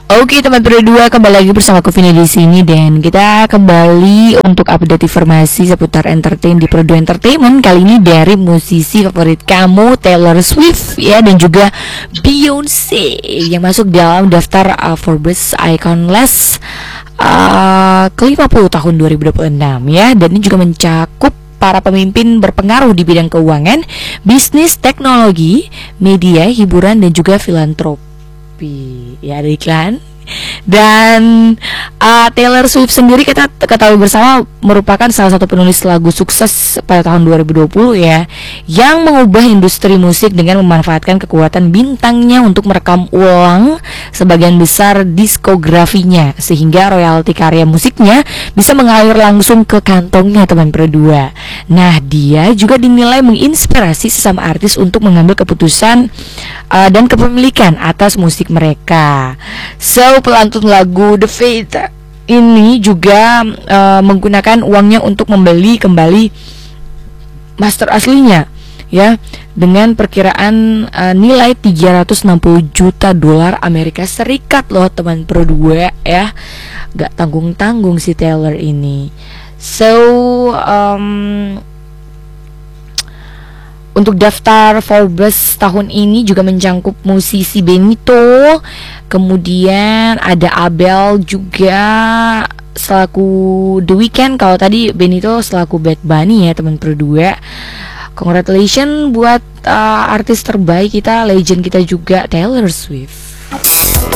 Oke teman berdua, kembali lagi bersama aku Vini di sini dan kita kembali untuk update informasi seputar entertain di Pro2 Entertainment. Kali ini dari musisi favorit kamu Taylor Swift ya, dan juga Beyonce yang masuk dalam daftar Forbes Icon List ke-50 tahun 2026 ya, dan ini juga mencakup para pemimpin berpengaruh di bidang keuangan, bisnis, teknologi, media, hiburan, dan juga filantropi. Ya, ada iklan. Dan Taylor Swift sendiri kita ketahui bersama merupakan salah satu penulis lagu sukses pada tahun 2020 ya, yang mengubah industri musik dengan memanfaatkan kekuatan bintangnya untuk merekam ulang sebagian besar diskografinya, sehingga royalti karya musiknya bisa mengalir langsung ke kantongnya teman berdua. Nah, dia juga dinilai menginspirasi sesama artis untuk mengambil keputusan dan kepemilikan atas musik mereka. So, pelantun lagu The Fate ini juga menggunakan uangnya untuk membeli kembali master aslinya ya, dengan perkiraan nilai 360 juta dolar Amerika Serikat loh teman berdua ya. Gak tanggung-tanggung si Taylor ini. So untuk daftar Forbes tahun ini juga mencangkup musisi Benito, kemudian ada Abel juga selaku The Weeknd. Kalau tadi Benito selaku Bad Bunny ya teman berdua. Congratulations buat artis terbaik kita, legend kita juga Taylor Swift.